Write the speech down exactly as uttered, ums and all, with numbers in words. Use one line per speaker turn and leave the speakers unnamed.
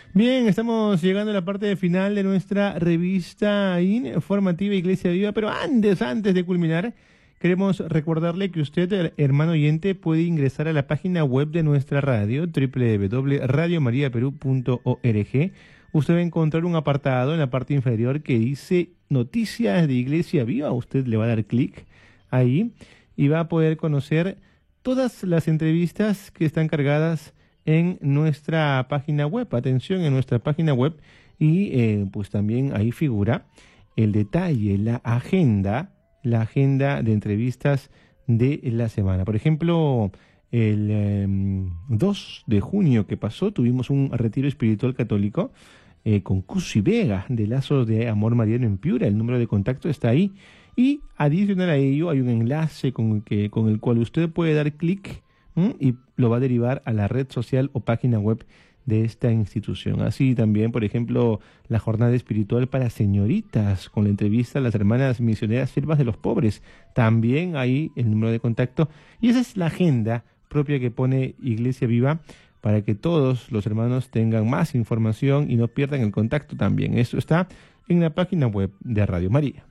Bien, estamos llegando a la parte final de nuestra revista informativa Iglesia Viva, pero antes, antes de culminar, queremos recordarle que usted, hermano oyente, puede ingresar a la página web de nuestra radio, doble u doble u doble u punto radio maría perú punto org. Usted va a encontrar un apartado en la parte inferior que dice Noticias de Iglesia Viva. Usted le va a dar clic ahí y va a poder conocer todas las entrevistas que están cargadas en nuestra página web. Atención, en nuestra página web, y eh, pues también ahí figura el detalle, la agenda, la agenda de entrevistas de la semana. Por ejemplo, el eh, dos de junio que pasó, tuvimos un retiro espiritual católico eh, con Cusi Vega, de Lazos de Amor Mariano en Piura. El número de contacto está ahí. Y adicional a ello hay un enlace con el, que, con el cual usted puede dar clic y lo va a derivar a la red social o página web de esta institución. Así también, por ejemplo, la jornada espiritual para señoritas, con la entrevista a las hermanas misioneras siervas de los pobres. También ahí el número de contacto. Y esa es la agenda propia que pone Iglesia Viva para que todos los hermanos tengan más información y no pierdan el contacto también. Eso está en la página web de Radio María.